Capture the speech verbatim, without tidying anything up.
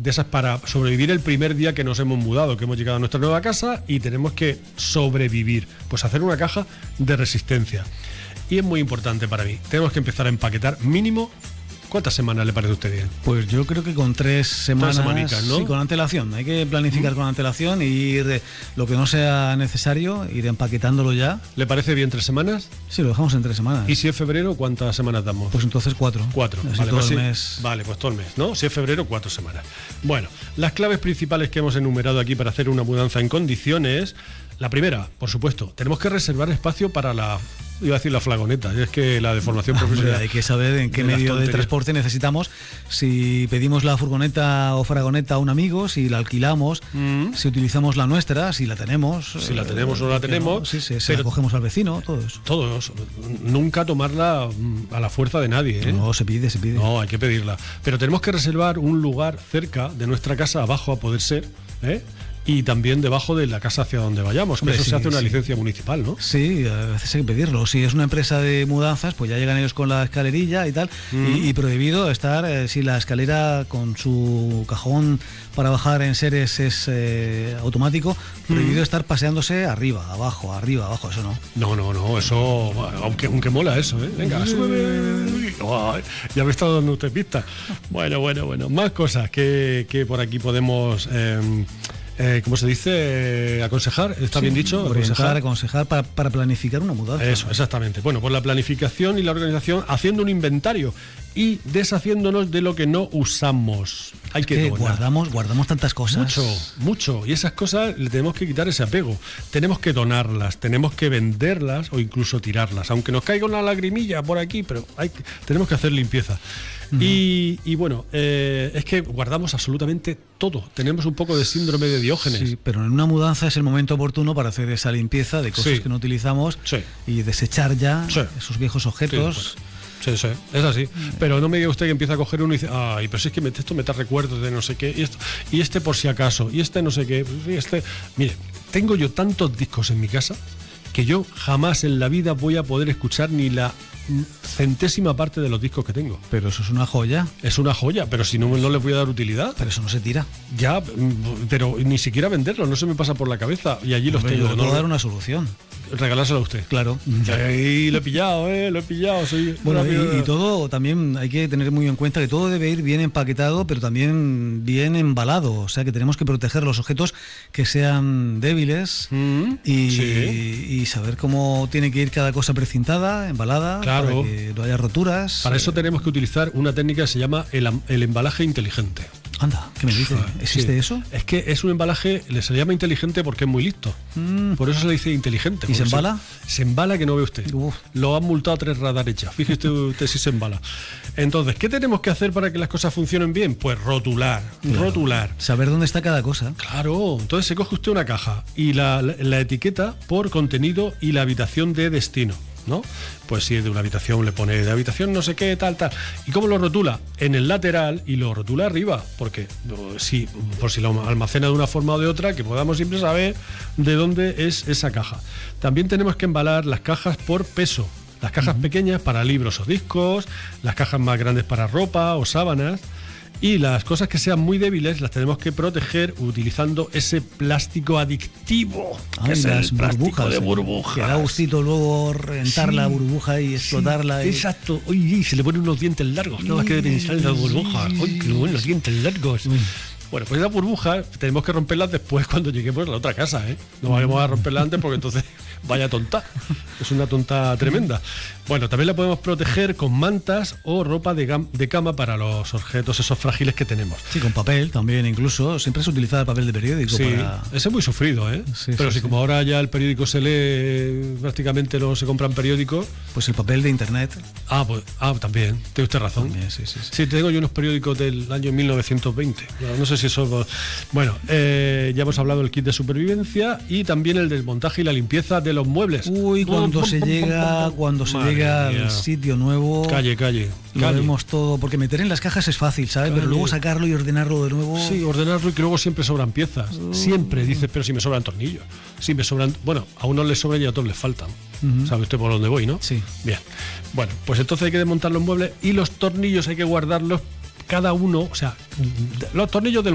de esas para sobrevivir el primer día que nos hemos mudado, que hemos llegado a nuestra nueva casa y tenemos que sobrevivir. Pues hacer una caja de resistencia. Y es muy importante para mí. Tenemos que empezar a empaquetar mínimo. ¿Cuántas semanas le parece a usted bien? Pues yo creo que con tres semanas, tres semanitas, ¿no? Sí, con antelación. Hay que planificar mm. con antelación y ir, lo que no sea necesario, ir empaquetándolo ya. ¿Le parece bien tres semanas? Sí, lo dejamos en tres semanas. ¿Y si es febrero, cuántas semanas damos? Pues entonces cuatro. Cuatro. Así Vale, todo pues el sí. mes. Vale, pues todo el mes, ¿no? Si es febrero, cuatro semanas. Bueno, las claves principales que hemos enumerado aquí para hacer una mudanza en condiciones. La primera, por supuesto, tenemos que reservar espacio para la, iba a decir la flagoneta, es que la deformación profesional. Hombre, hay que saber en qué de medio de transporte necesitamos, si pedimos la furgoneta o fragoneta a un amigo, si la alquilamos, mm. si utilizamos la nuestra, si la tenemos. Si la tenemos o no la tenemos. No, sí, sí, si la cogemos al vecino, todo eso. Todos. Nunca tomarla a la fuerza de nadie, ¿eh? No, se pide, se pide. No, hay que pedirla. Pero tenemos que reservar un lugar cerca de nuestra casa, abajo a poder ser, ¿eh? Y también debajo de la casa hacia donde vayamos, que Hombre, eso sí, se hace una sí. licencia municipal, ¿no? Sí, a veces hay que pedirlo. Si es una empresa de mudanzas, pues ya llegan ellos con la escalerilla y tal, mm. y, y prohibido estar, eh, si la escalera con su cajón para bajar en seres es eh, automático, prohibido mm. estar paseándose arriba, abajo, arriba, abajo, eso no. No, no, no, eso, aunque, aunque mola eso, ¿eh? Venga, súbeme. Oh, ya me está dando usted pista. Bueno, bueno, bueno, más cosas que, que por aquí podemos... Eh, Eh, ¿Cómo se dice? Eh, aconsejar, ¿está sí, bien dicho? Orientar, aconsejar para, para planificar una mudanza. Eso, exactamente. Bueno, pues la planificación y la organización, haciendo un inventario y deshaciéndonos de lo que no usamos. Hay es que, que guardamos, guardamos tantas cosas. Mucho, mucho. Y esas cosas le tenemos que quitar ese apego. Tenemos que donarlas, tenemos que venderlas o incluso tirarlas. Aunque nos caiga una lagrimilla por aquí, pero hay, tenemos que hacer limpieza. Uh-huh. Y, y bueno, eh, es que guardamos absolutamente todo. Tenemos un poco de síndrome de Diógenes. Sí, pero en una mudanza es el momento oportuno para hacer esa limpieza de cosas sí. que no utilizamos sí. y desechar ya sí. esos viejos objetos. Sí, pues. Sí, sí, es así. Pero no me diga usted que empieza a coger uno y dice, ay, pero si es que esto me da recuerdos de no sé qué, y, esto, y este por si acaso, y este no sé qué, y este... Mire, tengo yo tantos discos en mi casa que yo jamás en la vida voy a poder escuchar ni la centésima parte de los discos que tengo. Pero eso es una joya. Es una joya, pero si no, no les voy a dar utilidad. Pero eso no se tira. Ya, pero ni siquiera venderlo, no se me pasa por la cabeza. Y allí los Hombre, tengo. Yo puedo dar una solución. Regalárselo a usted. Claro. Y lo he pillado, eh, lo he pillado. Soy bueno, y, y todo también hay que tener muy en cuenta que todo debe ir bien empaquetado, pero también bien embalado. O sea que tenemos que proteger los objetos que sean débiles mm, y, sí. y saber cómo tiene que ir cada cosa precintada, embalada, claro. para que no haya roturas. Para eso tenemos que utilizar una técnica que se llama el, el embalaje inteligente. Anda, ¿qué me dice? ¿Existe sí. eso? Es que es un embalaje, se le llama inteligente porque es muy listo. Mm. Por eso se le dice inteligente. ¿Y se embala? Se, se embala que no ve usted. Uf. Lo han multado a tres radares ya. Fíjese usted si se embala. Entonces, ¿qué tenemos que hacer para que las cosas funcionen bien? Pues rotular, claro. rotular. Saber dónde está cada cosa. Claro. Entonces se coge usted una caja y la, la, la etiqueta por contenido y la habitación de destino, ¿no? Pues si es de una habitación le pone de habitación no sé qué, tal, tal. ¿Y cómo lo rotula? En el lateral y lo rotula arriba, porque si, por si lo almacena de una forma o de otra, que podamos siempre saber de dónde es esa caja. También tenemos que embalar las cajas por peso. Las cajas uh-huh. pequeñas para libros o discos, las cajas más grandes para ropa o sábanas. Y las cosas que sean muy débiles las tenemos que proteger utilizando ese plástico adictivo. Ay, que es las el plástico burbujas, de burbujas. Que da gustito luego rentar sí, la burbuja y explotarla. Sí, y... Exacto. Uy, se le ponen unos dientes largos. No más que pensar en las burbujas. Uy, qué buenos dientes largos. Uy. Bueno, pues esas burbujas tenemos que romperlas después cuando lleguemos a la otra casa, ¿eh? No vamos a romperla antes porque entonces vaya tonta. Es una tonta tremenda. Bueno, también la podemos proteger con mantas o ropa de, gam- de cama para los objetos esos frágiles que tenemos. Sí, con papel también incluso. Siempre se utiliza el papel de periódico. Sí, para... ese es muy sufrido, ¿eh? Sí, Pero sí, si sí. como ahora ya el periódico se lee, prácticamente no se compran periódicos. Pues el papel de internet. Ah, pues ah, también, tiene usted razón. También, sí, sí, sí. Sí, tengo yo unos periódicos del año mil novecientos veinte. No, no sé si eso... Bueno, eh, ya hemos hablado del kit de supervivencia y también el desmontaje y la limpieza de los muebles. Uy, cuando pum, se pum, llega, pum, pum. cuando se Madre llega mía. al sitio nuevo. Calle, calle. Lo calle. vemos todo, porque meter en las cajas es fácil, ¿sabes? Calle. Pero luego sacarlo y ordenarlo de nuevo. Sí, ordenarlo y que luego siempre sobran piezas. Uh. Siempre dice, pero si me sobran tornillos. Si me sobran. Bueno, a unos les sobran y a otros les faltan. Uh-huh. ¿Sabe usted por dónde voy, no? Sí. Bien. Bueno, pues entonces hay que desmontar los muebles y los tornillos hay que guardarlos cada uno, o sea, los tornillos del